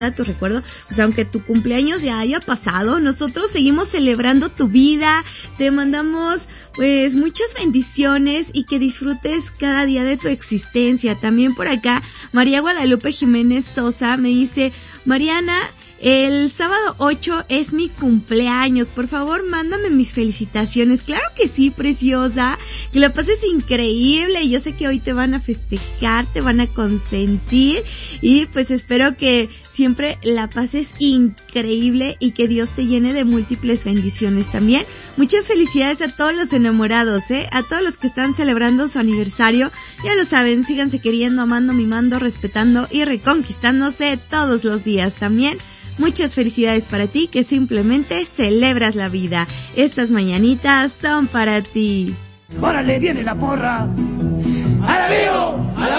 tu recuerdo, pues aunque tu cumpleaños ya haya pasado, nosotros seguimos celebrando tu vida, te mandamos pues muchas bendiciones y que disfrutes cada día de tu existencia. También por acá, María Guadalupe Jiménez Sosa me dice, Mariana, el sábado 8 es mi cumpleaños, por favor mándame mis felicitaciones. Claro que sí, preciosa, que la pases increíble, yo sé que hoy te van a festejar, te van a consentir y pues espero que siempre la pases increíble y que Dios te llene de múltiples bendiciones también. Muchas felicidades a todos los enamorados, a todos los que están celebrando su aniversario, ya lo saben, síganse queriendo, amando, mimando, respetando y reconquistándose todos los días también. Muchas felicidades para ti que simplemente celebras la vida. Estas mañanitas son para ti. ¡Órale, viene la porra! ¡A la vivo! ¡A la